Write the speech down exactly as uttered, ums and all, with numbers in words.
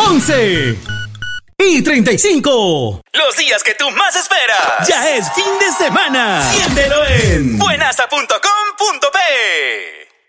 once y treinta y cinco. Los días que tú más esperas. Ya es fin de semana. Siéntelo en buenasta punto com punto pe.